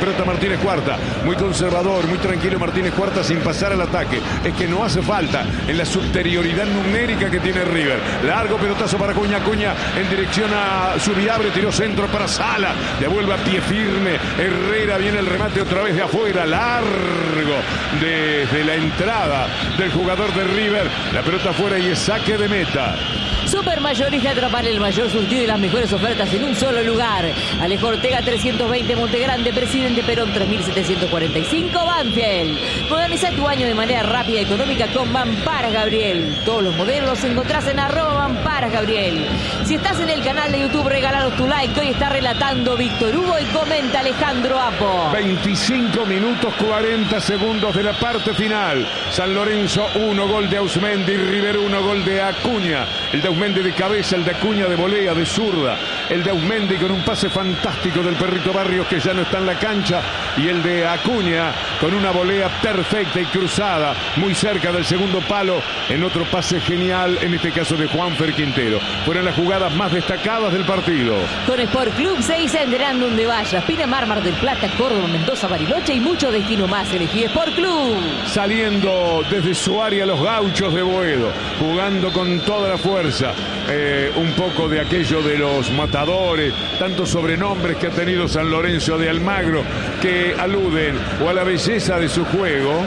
pelota Martínez Cuarta, muy conservador, muy tranquilo Martínez Cuarta sin pasar al ataque. Es que no hace falta en la superioridad numérica que tiene River. Largo pelotazo para Acuña, Acuña en dirección a Zubiabre, tiró centro para Sala, devuelve a pie firme Herrera, viene el remate otra vez de afuera, largo desde la entrada del jugador de River, la pelota afuera y es saque de meta. Supermayorista Tropal, el mayor surtido y las mejores ofertas en un solo lugar. Alejo Ortega 320, Montegrande, Presidente Perón 3745, Banfield. Moderniza tu año de manera rápida y económica con Mamparas Gabriel. Todos los modelos los encontrás en @Mamparas Gabriel. Si estás en el canal de YouTube, regalanos tu like. Hoy está relatando Víctor Hugo y comenta Alejandro Apo. 25 minutos 40 segundos de la parte final. San Lorenzo 1, gol de Ausmendi, River 1, gol de Acuña. El de Ausmendi de cabeza, el de Acuña de volea, de zurda. El de Ausmendi con un pase fantástico del Perrito Barrios que ya no está en la cancha. Y el de Acuña con una volea perfecta y cruzada, muy cerca del segundo palo, en otro pase genial, en este caso de Juanfer Quintero. Fueron las jugadas más destacadas del partido. Con Sport Club 6 enterán donde vayas. Pinamar, Mar del Plata, Córdoba, Mendoza, Bariloche y mucho destino más. Elegí Sport Club. Saliendo desde su área los gauchos de Boedo, jugando con toda la fuerza. Un poco de aquello de los matadores, tantos sobrenombres que ha tenido San Lorenzo de Almagro, que aluden o a la belleza de su juego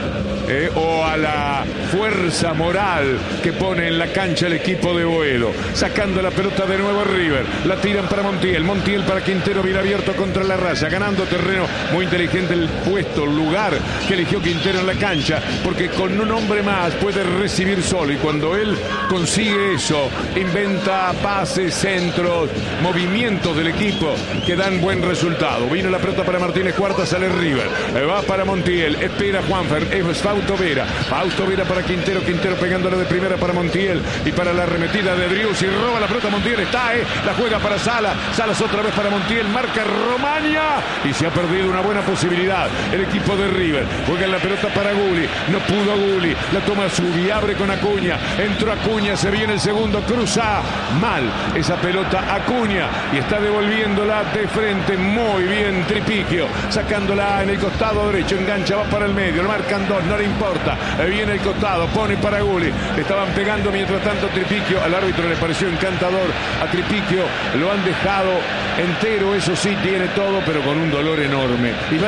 o a la fuerza moral que pone en la cancha el equipo de Boedo. Sacando la pelota de nuevo River, la tiran para Montiel, Montiel para Quintero, bien abierto contra la raya, ganando terreno, muy inteligente el puesto, el lugar que eligió Quintero en la cancha, porque con un hombre más puede recibir solo, y cuando él consigue eso, inventa pases, centros, movimientos del equipo que dan buen resultado. Vino la pelota para Martínez Cuarta, sale River, va para Montiel, espera Juanfer, es Fausto Vera para Quintero, Quintero pegándole de primera para Montiel y para la arremetida de Driussi, roba la pelota Montiel, está, la juega para Salas otra vez para Montiel, marca Romaña y se ha perdido una buena posibilidad el equipo de River. Juega la pelota para Gulli, no pudo Gulli, la toma Zubiabre con Acuña, entró Acuña, se viene el segundo, cruza mal esa pelota Acuña y está devolviéndola de frente muy bien Tripiquio, sacándola en el costado derecho, engancha, va para el medio, lo marcan dos, no le importa, viene el costado, pone para Gulli, le estaban pegando mientras tanto Tripiquio, al árbitro le pareció encantador a Tripiquio, lo han dejado entero, eso sí, tiene todo, pero con un dolor enorme. Y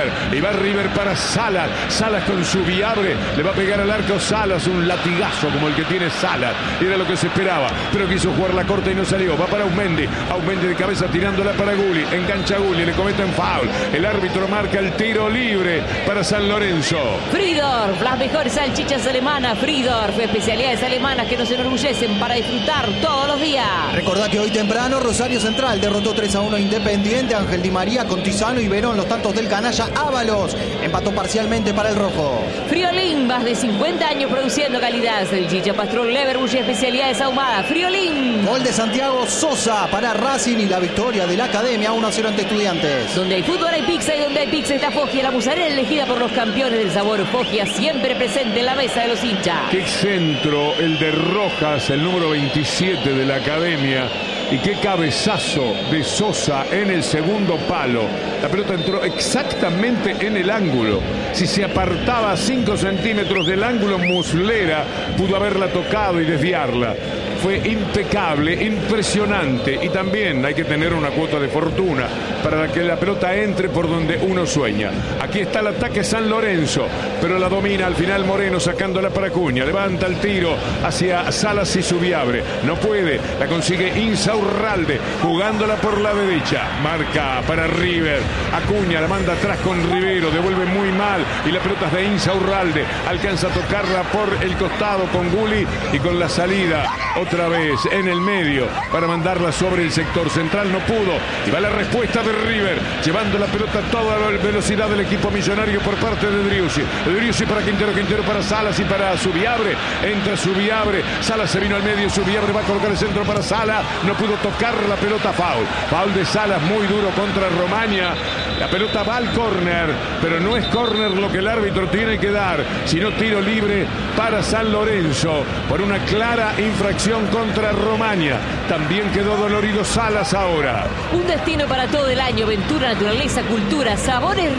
va River para Salas con Zubiabre, le va a pegar al arco Salas, un latigazo como el que tiene Salas, era lo que se esperaba, pero quiso jugar la corta y no salió, va para Ausmendi de cabeza tirándola para Gulli, engancha Gulli, le cometen foul, el árbitro marca el tiro libre para San Lorenzo. Fridorf, las mejores salchichas alemanas, Fridorf, especialidades alemanas que nos enorgullecen para disfrutar todos los días. Recordá que hoy temprano Rosario Central derrotó 3-1 a Independiente, Ángel Di María con Tizano y Verón, los tantos del canalla Ábalos, empató parcialmente para el rojo. Friolín, más de 50 años produciendo calidad, salchicha Pastrol Leverbush y especialidades ahumadas, Friolín. Gol de Santiago Sosa para Racing y la victoria de la Academia 1-0 ante Estudiantes. Donde hay fútbol hay pizza y donde hay pizza está Foggia, la musarela elegida por los campeones del sabor. Foggia siempre presente en la mesa de los hinchas. Qué centro el de Rojas, el número 27 de la Academia. Y qué cabezazo de Sosa en el segundo palo. La pelota entró exactamente en el ángulo. Si se apartaba 5 centímetros del ángulo, Muslera pudo haberla tocado y desviarla. Fue impecable, impresionante, y también hay que tener una cuota de fortuna para que la pelota entre por donde uno sueña. Aquí está el ataque San Lorenzo, pero la domina al final Moreno sacándola para Acuña, levanta el tiro hacia Salas y Zubiabre, no puede, la consigue Insaurralde, jugándola por la derecha, marca para River, Acuña la manda atrás con Rivero, devuelve muy mal y la pelota es de Insaurralde, alcanza a tocarla por el costado con Gulli y con la salida otra vez en el medio para mandarla sobre el sector central, no pudo, y va la respuesta de River, llevando la pelota a toda la velocidad del equipo millonario por parte de Driussi para Quintero, Quintero para Salas y para Zubiabre, entra Zubiabre, Salas se vino al medio, Zubiabre va a colocar el centro para Salas, no pudo tocar la pelota, foul de Salas muy duro contra Romaña, la pelota va al córner, pero no es córner lo que el árbitro tiene que dar, sino tiro libre para San Lorenzo, por una clara infracción contra Romaña. También quedó dolorido Salas ahora. Un destino para todo el año, aventura, naturaleza, cultura, sabores